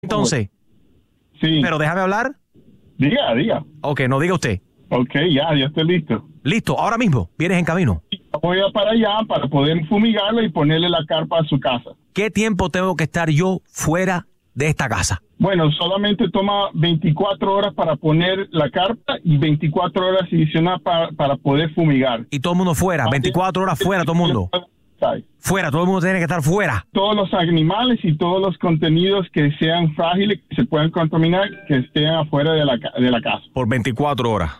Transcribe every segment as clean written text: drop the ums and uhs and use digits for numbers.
Entonces. Sí. Pero déjame hablar. Diga. Ok, no diga usted. Ok, ya estoy listo. Listo, ahora mismo. ¿Vienes en camino? Voy a para allá para poder fumigarlo y ponerle la carpa a su casa. ¿Qué tiempo tengo que estar yo fuera de esta casa? Bueno, solamente toma 24 horas para poner la carpa y 24 horas adicional para poder fumigar. Y todo el mundo fuera, 24 horas fuera, todo el mundo. Fuera, todo el mundo tiene que estar fuera. Todos los animales y todos los contenidos que sean frágiles, que se puedan contaminar, que estén afuera de la casa. Por 24 horas.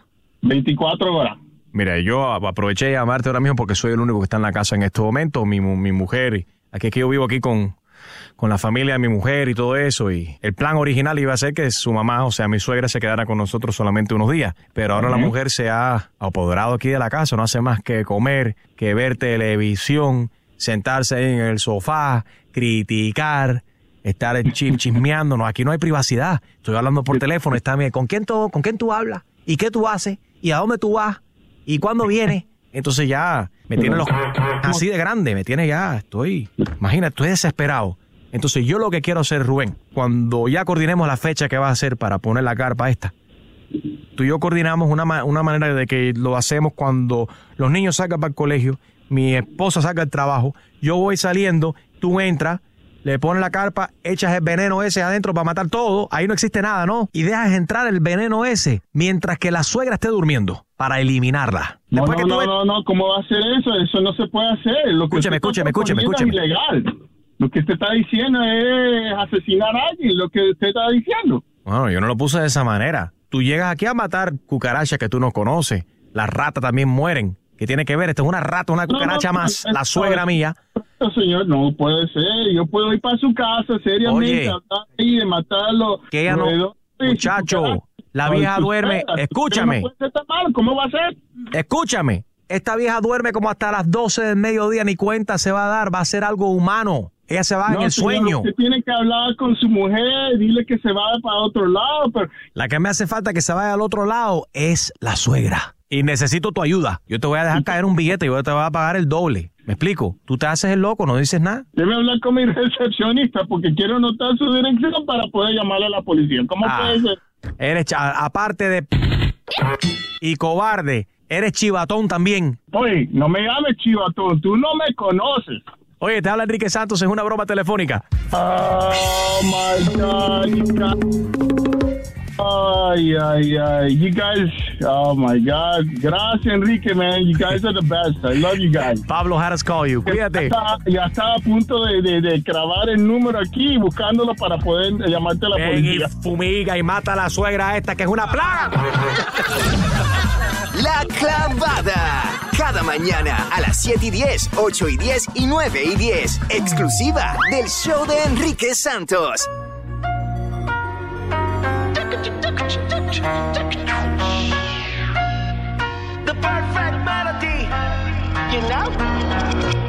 24 horas. Mira, yo aproveché de llamarte ahora mismo porque soy el único que está en la casa en este momento. Mi mujer, aquí es que yo vivo aquí con la familia de mi mujer y todo eso. Y el plan original iba a ser que su mamá, o sea, mi suegra, se quedara con nosotros solamente unos días. Pero ahora la mujer se ha apoderado aquí de la casa. No hace más que comer, que ver televisión, sentarse ahí en el sofá, criticar, estar chismeando. No, aquí no hay privacidad. Estoy hablando por teléfono. Está, ¿con quién tú hablas? ¿Y qué tú haces? ¿Y a dónde tú vas? ¿Y cuándo vienes? Entonces ya me tiene los así de grande, me tiene ya, estoy desesperado. Entonces yo lo que quiero hacer, Rubén, cuando ya coordinemos la fecha que va a hacer para poner la carpa esta, tú y yo coordinamos una manera de que lo hacemos cuando los niños salgan para el colegio, mi esposa saca el trabajo, yo voy saliendo, tú entras, le pones la carpa, echas el veneno ese adentro para matar todo, ahí no existe nada, ¿no? Y dejas entrar el veneno ese mientras que la suegra esté durmiendo para eliminarla. No, ¿cómo va a hacer eso? Eso no se puede hacer. Escúchame. Es ilegal. Lo que usted está diciendo es asesinar a alguien, lo que usted está diciendo. Bueno, yo no lo puse de esa manera. Tú llegas aquí a matar cucarachas que tú no conoces. Las ratas también mueren. ¿Qué tiene que ver? Esto es una rata, una cucaracha más, la suegra mía. Señor, no puede ser. Yo puedo ir para su casa seriamente, hablar ahí de matarlo. Que ella no, muchacho, la vieja duerme. Escúchame. ¿Cómo va a ser? Escúchame. Esta vieja duerme como hasta las 12 del mediodía, ni cuenta se va a dar. Va a ser algo humano. Ella se va en el sueño. Usted tiene que hablar con su mujer, dile que se vaya para otro lado. Pero... La que me hace falta que se vaya al otro lado es la suegra. Y necesito tu ayuda. Yo te voy a dejar caer un billete y yo te voy a pagar el doble. ¿Me explico? Tú te haces el loco, no dices nada. Debe hablar con mi recepcionista porque quiero anotar su dirección para poder llamarle a la policía. ¿Cómo puede ser? Eres, aparte de y cobarde, eres chivatón también. Oye, no me llames chivatón, tú no me conoces. Oye, te habla Enrique Santos, es una broma telefónica. Oh my God, Ay. You guys, oh my God. Gracias, Enrique, man. You guys are the best. I love you guys. Pablo had us call you. Cuídate. Ya estaba a punto de grabar el número aquí, buscándolo para poder llamarte a la policía. Y fumiga y mata a la suegra esta, que es una plaga. La Clavada. Cada mañana a las 7:10, 8:10 y 9:10. Exclusiva del show de Enrique Santos. The perfect melody, you know.